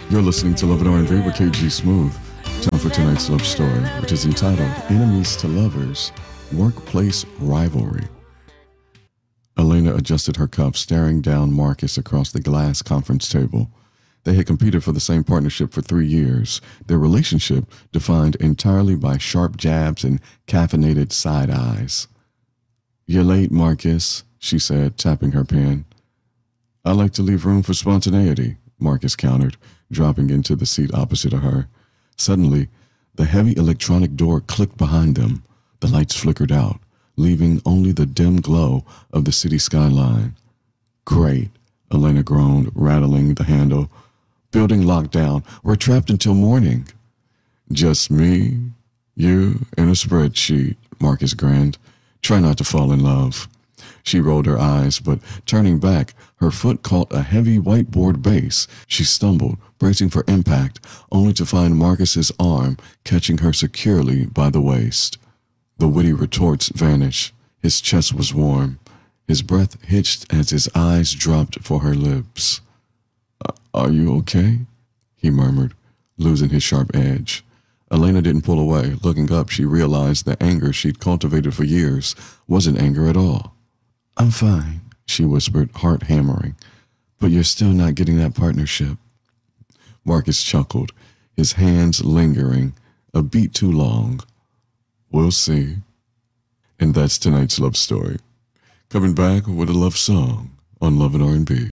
You're listening to Love and R&B with KG Smooth. Time for tonight's love story, which is entitled Enemies to Lovers, Workplace Rivalry. Elena adjusted her cuff, staring down Marcus across the glass conference table. They had competed for the same partnership for 3 years, their relationship defined entirely by sharp jabs and caffeinated side eyes. "You're late, Marcus," she said, tapping her pen. "I like to leave room for spontaneity," Marcus countered, dropping into the seat opposite of her. Suddenly, the heavy electronic door clicked behind them. The lights flickered out, leaving only the dim glow of the city skyline. "Great," Elena groaned, rattling the handle. "Building lockdown. We're trapped until morning." "Just me, you, and a spreadsheet," Marcus grinned. "Try not to fall in love." She rolled her eyes, but turning back, her foot caught a heavy whiteboard base. She stumbled, bracing for impact, only to find Marcus's arm catching her securely by the waist. The witty retorts vanished. His chest was warm. His breath hitched as his eyes dropped for her lips. "Are you okay?" he murmured, losing his sharp edge. Elena didn't pull away. Looking up, she realized the anger she'd cultivated for years wasn't anger at all. "I'm fine," she whispered, heart hammering. "But you're still not getting that partnership." Marcus chuckled, his hands lingering a beat too long. "We'll see." And that's tonight's love story. Coming back with a love song on Love and R&B.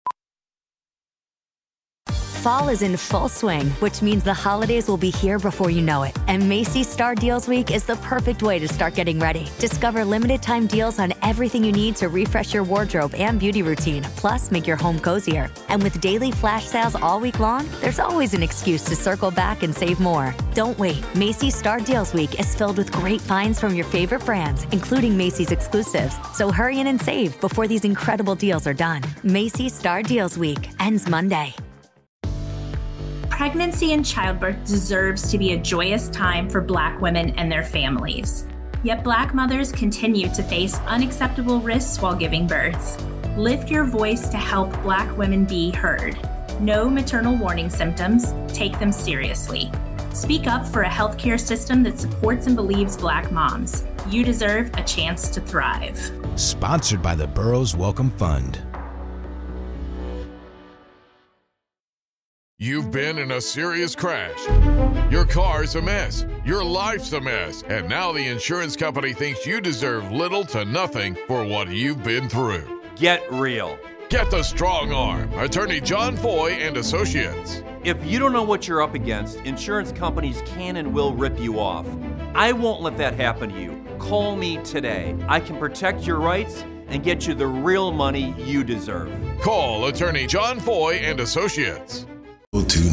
Fall is in full swing, which means the holidays will be here before you know it. And Macy's Star Deals Week is the perfect way to start getting ready. Discover limited time deals on everything you need to refresh your wardrobe and beauty routine, plus make your home cozier. And with daily flash sales all week long, there's always an excuse to circle back and save more. Don't wait. Macy's Star Deals Week is filled with great finds from your favorite brands, including Macy's exclusives. So hurry in and save before these incredible deals are done. Macy's Star Deals Week ends Monday. Pregnancy and childbirth deserves to be a joyous time for Black women and their families. Yet Black mothers continue to face unacceptable risks while giving birth. Lift your voice to help Black women be heard. Know maternal warning symptoms, take them seriously. Speak up for a healthcare system that supports and believes Black moms. You deserve a chance to thrive. Sponsored by the Burroughs Welcome Fund. You've been in a serious crash. Your car's a mess. Your life's a mess. And now the insurance company thinks you deserve little to nothing for what you've been through. Get real. Get the strong arm. Attorney John Foy and Associates. If you don't know what you're up against, insurance companies can and will rip you off. I won't let that happen to you. Call me today. I can protect your rights and get you the real money you deserve. Call Attorney John Foy and Associates. To